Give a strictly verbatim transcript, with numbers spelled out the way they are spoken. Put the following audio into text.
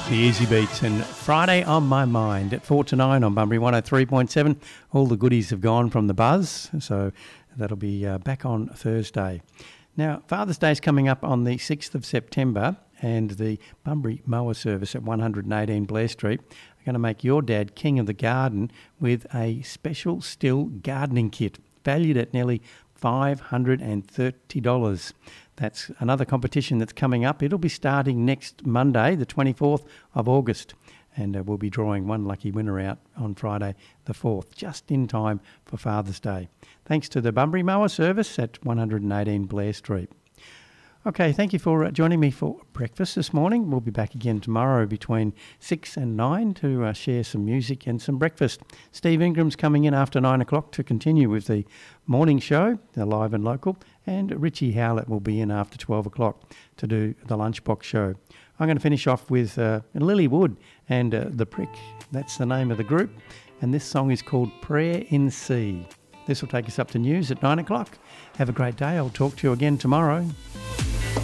The Easy Beats and Friday on My Mind at four to nine on Bunbury one oh three point seven. All the goodies have gone from the buzz, so that'll be uh, back on Thursday. Now, Father's Day is coming up on the sixth of September, and the Bunbury Mower Service at one eighteen Blair Street are going to make your dad king of the garden with a special Stihl gardening kit valued at nearly five hundred thirty dollars. That's another competition that's coming up. It'll be starting next Monday, the twenty-fourth of August, and uh, we'll be drawing one lucky winner out on Friday the fourth, just in time for Father's Day. Thanks to the Bunbury Mower Service at one eighteen Blair Street. Okay, thank you for uh, joining me for breakfast this morning. We'll be back again tomorrow between six and nine to uh, share some music and some breakfast. Steve Ingram's coming in after nine o'clock to continue with the morning show, the live and local, and Richie Howlett will be in after twelve o'clock to do the lunchbox show. I'm going to finish off with uh, Lily Wood and uh, The Prick. That's the name of the group, and this song is called Prayer in C. This will take us up to news at nine o'clock. Have a great day. I'll talk to you again tomorrow.